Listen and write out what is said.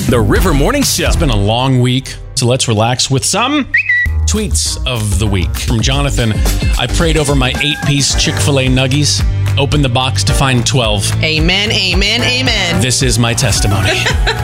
The River Morning Show. It's been a long week, so let's relax with some tweets of the week. From Jonathan, I prayed over my 8-piece Chick-fil-A nuggies, opened the box to find 12. Amen, amen, amen. This is my testimony.